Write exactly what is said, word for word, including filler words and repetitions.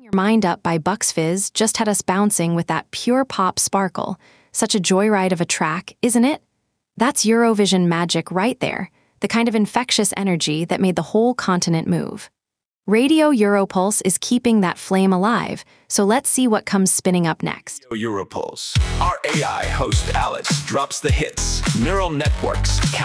Your Mind Up by Bucks Fizz just had us bouncing with that pure pop sparkle. Such a joyride of a track, isn't it? That's Eurovision magic right there, the kind of infectious energy that made the whole continent move. Radio Europulse is keeping that flame alive, so let's see what comes spinning up next. Europulse. Our A I host Alice drops the hits. Neural networks